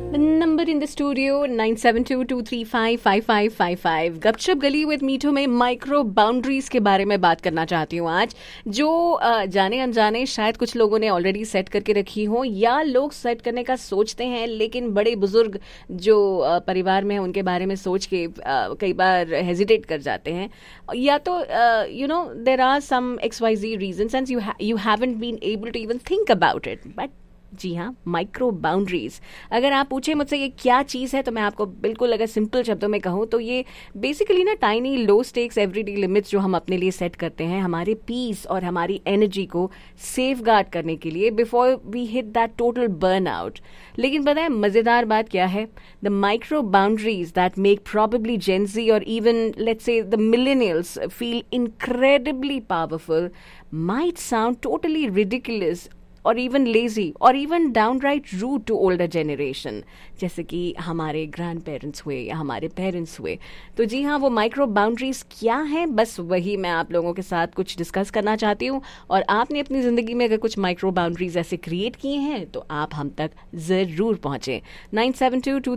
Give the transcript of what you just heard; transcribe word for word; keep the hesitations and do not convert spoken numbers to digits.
The number in the studio nine seven to to three five five five five five. गपशप गली with मीठू में micro boundaries के बारे में बात करना चाहती हूँ आज, जो uh, जाने अनजाने शायद कुछ लोगों ने ऑलरेडी सेट करके रखी हो, या लोग सेट करने का सोचते हैं लेकिन बड़े बुजुर्ग जो uh, परिवार में हैं उनके बारे में सोच के uh, कई बार हेजिटेट कर जाते हैं, या तो you know there are some x Y ji reasons and you you haven't been able to even think about it. But जी हाँ, माइक्रो बाउंड्रीज, अगर आप पूछे मुझसे ये क्या चीज़ है तो मैं आपको बिल्कुल अगर सिंपल शब्दों में कहूँ तो ये बेसिकली ना टाइनी लो स्टेक्स एवरीडे लिमिट्स जो हम अपने लिए सेट करते हैं हमारे पीस और हमारी एनर्जी को सेफ गार्ड करने के लिए before we hit that total burn out. लेकिन पता है मज़ेदार बात क्या है? The micro boundaries that make probably जेन ज़ी और even let's say the millennials feel incredibly powerful might sound totally ridiculous और इवन लेजी और even downright rude to older generation, जैसे कि हमारे ग्रैंड पेरेंट्स हुए या हमारे पेरेंट्स हुए। तो जी हाँ, वो माइक्रो बाउंड्रीज क्या हैं, बस वही मैं आप लोगों के साथ कुछ डिस्कस करना चाहती हूँ। और आपने अपनी ज़िंदगी में अगर कुछ माइक्रो बाउंड्रीज ऐसे क्रिएट किए हैं तो आप हम तक ज़रूर पहुँचें। Nine seven to to